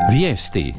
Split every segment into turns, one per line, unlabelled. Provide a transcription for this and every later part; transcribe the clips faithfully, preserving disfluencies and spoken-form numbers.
Vijesti.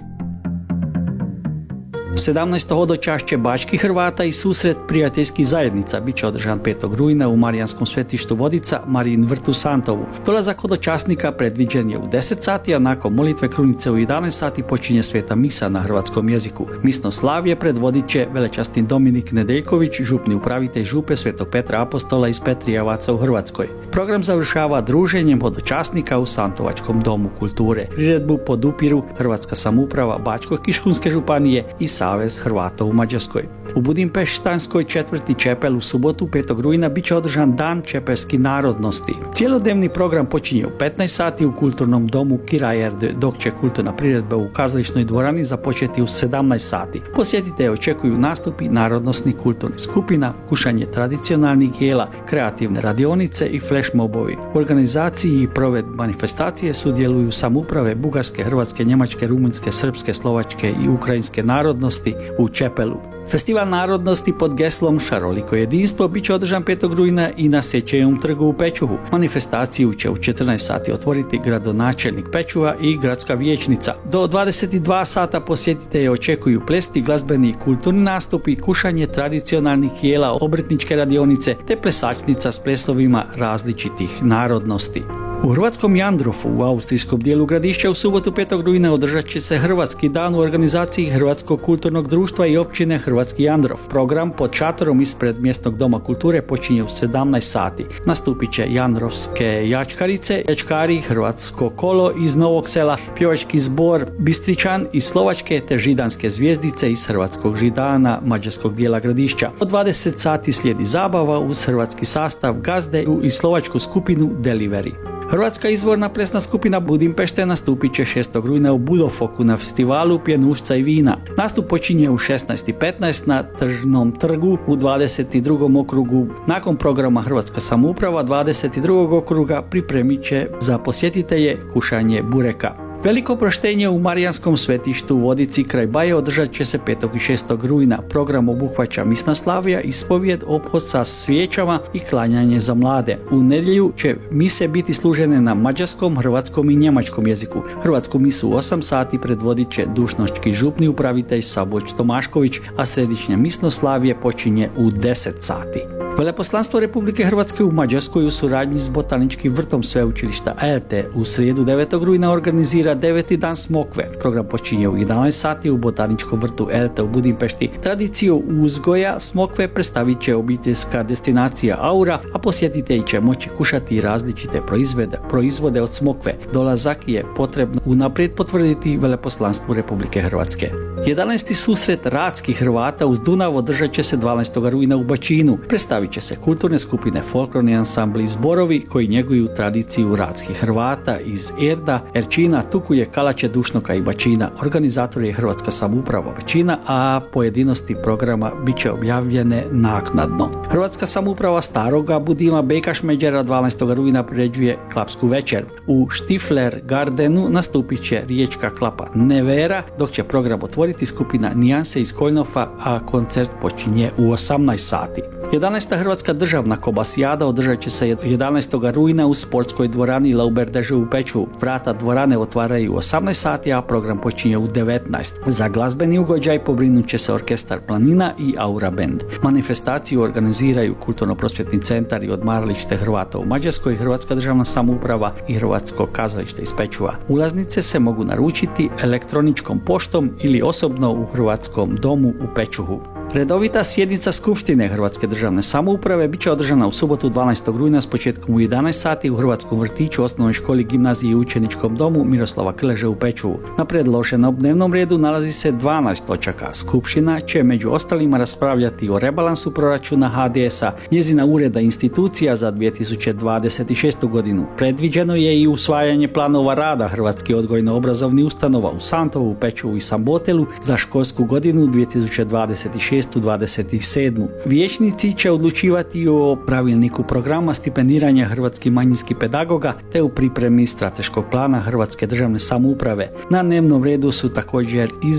sedamnaesto hodočašće bačkih Hrvata i susret prijateljskih zajednica bit će održan petog rujna u Marijanskom svetištu Vodica, Marijin vrt u Santovu. Dolazak hodočasnika predviđen je u deset sati, a nakon molitve krunice u jedanaest sati počinje sveta misa na hrvatskom jeziku. Misno slavje predvodit će velečasni Dominik Nedeljković, župni upravitelj župe Svetog Petra Apostola iz Petrijevaca u Hrvatskoj. Program završava druženjem hodočasnika u Santovačkom domu kulture. Priredbu podupiru Hrvatska samouprava Bačko-Kiškunske županije i Savez Hrvata u Mađarskoj. U Budimpeštanskoj četvrti Čepel u subotu petog rujna bit će održan Dan čepelskih narodnosti. Cijelodnevni program počinje u petnaest sati u kulturnom domu Kirajerde, dok će kulturna priredba u kazališnoj dvorani započeti u sedamnaest sati. Posjetitelje očekuju nastupi narodnosnih kulturnih skupina, kušanje tradicionalnih jela, kreativne radionice i flash mobovi. U organizaciji i provedbi manifestacije sudjeluju samouprave Bugarske, Hrvatske, Njemačke, Rumunjske, Srpske, Slovačke i Ukrajinske narodnosti u Čepelu. Festival narodnosti pod geslom Šaroliko jedinstvo bit će održan petog rujna i na Sečevom trgu u Pečuhu. Manifestaciju će u četrnaest sati otvoriti gradonačelnik Pečuha i gradska vijećnica. Do dvadeset dva sata posjetitelje očekuju plesni, glazbeni i kulturni nastupi, kušanje tradicionalnih jela, obrtničke radionice te plesačnica s plesovima različitih narodnosti. U hrvatskom Jandrofu u austrijskom dijelu Gradišća u subotu petog rujna održat će se Hrvatski dan u organizaciji Hrvatskog kulturnog društva i općine Hrvatski Jandrov. Program pod šatorom ispred mjesnog doma kulture počinje u sedamnaest sati. Nastupit će Jandrovske jačkarice, jačkari, Hrvatsko kolo iz Novog Sela, pjevački zbor Bistričan iz Slovačke te židanske zvijezdice iz Hrvatskog Židana mađarskog dijela Gradišća. Od dvadeset sati slijedi zabava uz hrvatski sastav Gazde i slovačku skupinu Delivery. Hrvatska izvorna plesna skupina Budimpešte nastupit će šestog rujna u Budofoku na festivalu Pjenušca i vina. Nastup počinje u šesnaest i petnaest na Tržnom trgu u dvadeset drugom okrugu. Nakon programa Hrvatska samouprava dvadeset drugog okruga pripremit će za posjetitelje kušanje bureka. Veliko proštenje u Marijanskom svetištu u Vodici kraj Baje održat će se petog i šestog rujna. Program obuhvaća misna slavija, ispovijed, ophod sa svijećama i klanjanje za mlade. U nedjelju će mise biti služene na mađarskom, hrvatskom i jeziku. Hrvatsku misu u osam sati predvodit će dušnoščki župni upravitelj Saboć Tomašković, a središnje misno slavije počinje u deset sati. Veleposlanstvo Republike Hrvatske u Mađarskoj u suradnji s Botaničkim vrtom sveučilišta Elte u srijedu devetog rujna organizira deveti dan smokve. Program počinje u jedanaest sati u Botaničkom vrtu Elte u Budimpešti. Tradiciju uzgoja smokve predstavit će obiteljska destinacija Aura, a posjetitelji će moći kušati različite proizvode, proizvode od smokve. Dolazak je potrebno unaprijed potvrditi Veleposlanstvu Republike Hrvatske. jedanaesti susret radskih Hrvata uz Dunav održat će se dvanaestog rujna u Bačinu. Predstavit će se kulturne skupine, folklorni ansambli i zborovi koji njeguju tradiciju radskih Hrvata iz Erda, Erčina, Tukuje, Kalače, Dušnoka i Bačina. Organizator je Hrvatska samouprava Bačina, a pojedinosti programa bit će objavljene naknadno. Hrvatska samouprava Staroga Budima Bejkaš Međera dvanaestog rujna priređuje klapsku večer. U Štifler Gardenu nastupit će riječka klapa Nevera, dok će program otvoriti skupina Nijanse iz Koljnofa, a koncert počinje u osamnaest sati. jedanaesta Hrvatska državna kobasijada održat će se jedanaestog rujna u sportskoj dvorani Lauberdeže u Pečuhu. Vrata dvorane otvaraju u osamnaest sati, a program počinje u devetnaest. Za glazbeni ugođaj pobrinut će se orkestar Planina i Aura Band. Manifestaciju organiziraju Kulturno-prosvjetni centar i odmaralište Hrvata u Mađarskoj, Hrvatska državna samouprava i Hrvatsko kazalište iz Pečuha. Ulaznice se mogu naručiti elektroničkom poštom ili osobno u Hrvatskom domu u Pečuhu. Redovita sjednica Skupštine Hrvatske državne samouprave bit će održana u subotu dvanaestog rujna s početkom u jedanaest sati u Hrvatskom vrtiću, osnovnoj školi, gimnaziji i učeničkom domu Miroslava Krleže u Pečuhu. Na predloženom dnevnom redu nalazi se dvanaest točaka. Skupština će među ostalima raspravljati o rebalansu proračuna H D S-a, njezina ureda institucija za dvije tisuće dvadeset šestu godinu. Predviđeno je i usvajanje planova rada Hrvatskih odgojno-obrazovnih ustanova u Santovu, Pečuhu i Sambotelu za školsku godinu dvije tisuće dvadeset šestu dvadeset sedmu. Vijećnici će odlučivati o pravilniku programa stipendiranja hrvatskih manjinskih pedagoga te u pripremi strateškog plana Hrvatske državne samouprave. Na dnevnom redu su također izbor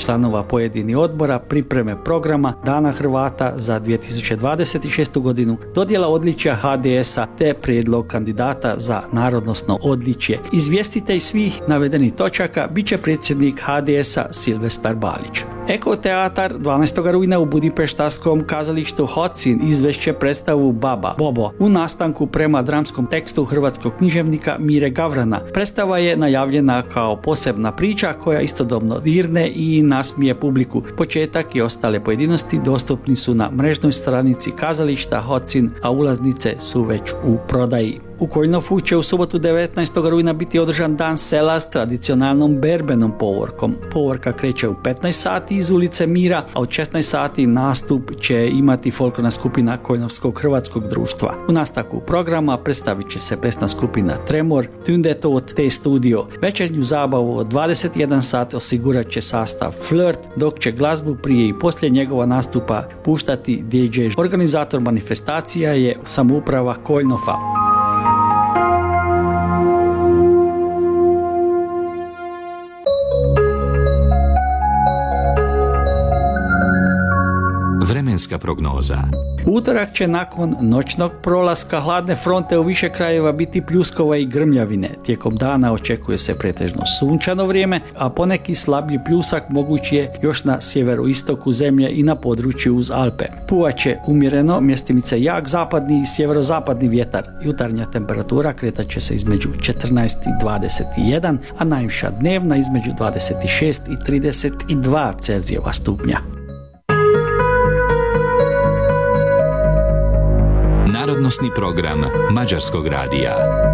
članova pojedinih odbora, pripreme programa Dana Hrvata za dvije tisuće dvadeset šestu godinu, dodjela odličja H D S-a te prijedlog kandidata za narodnosno odličje. Izvjestitelj svih navedenih točaka bit će predsjednik H D S-a Silvestar Balić. Eko teatar dvanaestog rujna u budimpeštarskom kazalištu Hocin izvešće predstavu Baba Bobo u nastanku prema dramskom tekstu hrvatskog književnika Mire Gavrana. Predstava je najavljena kao posebna priča koja istodobno dirne i nasmije publiku. Početak i ostale pojedinosti dostupni su na mrežnoj stranici kazališta Hocin, a ulaznice su već u prodaji. U Koljnofu će u subotu devetnaestog rujna biti održan dan sela s tradicionalnom berbenom povorkom. Povorka kreće u petnaest sati iz ulice Mira, a od šesnaest sati nastup će imati folklorna skupina Koljnovskog hrvatskog društva. U nastavku programa predstavit će se plesna skupina Tremor, Tundetot te studio. Večernju zabavu od dvadeset jedan sat osigurat će sastav Flirt, dok će glazbu prije i poslije njegova nastupa puštati D J. Organizator manifestacija je samouprava Koljnofa.
Vremenska prognoza.
Utorak će nakon noćnog prolaska hladne fronte u više krajeva biti pljuskova i grmljavine. Tijekom dana očekuje se pretežno sunčano vrijeme, a poneki slabiji pljusak moguć je još na sjeveroistoku zemlje i na području uz Alpe. Puvaće umjereno, mjestimice jak zapadni i sjeverozapadni vjetar. Jutarnja temperatura kretat će se između četrnaest i dvadeset jedan, a najviša dnevna između dvadeset šest i trideset dva Celzijeva stupnja.
Narodnosni program Mađarskog radija.